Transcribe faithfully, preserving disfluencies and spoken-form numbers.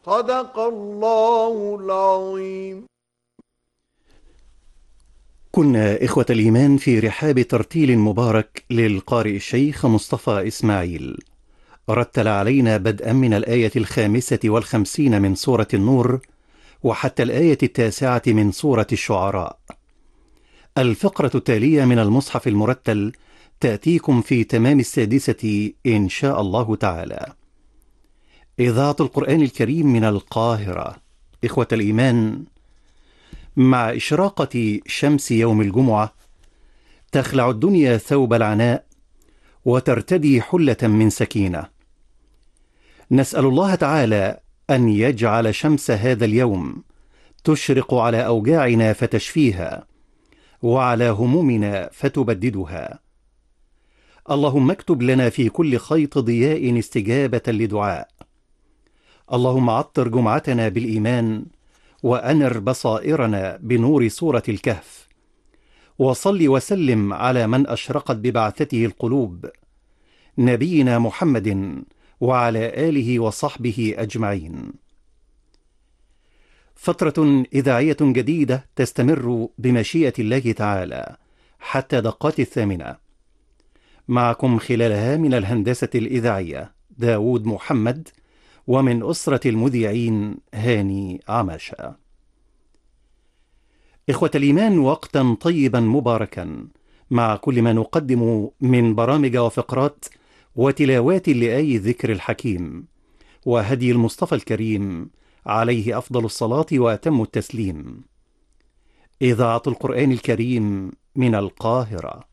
صدق الله العظيم. كنا إخوة الإيمان في رحاب ترتيل مبارك للقارئ الشيخ مصطفى إسماعيل، رتل علينا بدءا من الآية الخامسة والخمسين من سورة النور وحتى الآية التاسعة من سورة الشعراء. الفقرة التالية من المصحف المرتل تأتيكم في تمام السادسة إن شاء الله تعالى. إذاعة القرآن الكريم من القاهرة. إخوة الإيمان، مع إشراقة شمس يوم الجمعة تخلع الدنيا ثوب العناء وترتدي حلة من سكينة. نسأل الله تعالى أن يجعل شمس هذا اليوم تشرق على أوجاعنا فتشفيها، وعلى همومنا فتبددها. اللهم اكتب لنا في كل خيط ضياء استجابة لدعاء. اللهم عطر جمعتنا بالإيمان، وأنر بصائرنا بنور سورة الكهف. وصل وسلم على من أشرقت ببعثته القلوب، نبينا محمد وعلى آله وصحبه أجمعين. فترة إذاعية جديدة تستمر بمشيئة الله تعالى حتى دقات الثامنة. معكم خلالها من الهندسة الإذاعية داود محمد، ومن أسرة المذيعين هاني عماشة. إخوة الإيمان، وقتا طيبا مباركا مع كل ما نقدم من برامج وفقرات وتلاوات لآي الذكر الحكيم وهدي المصطفى الكريم عليه أفضل الصلاة وأتم التسليم. إذاعة القرآن الكريم من القاهرة.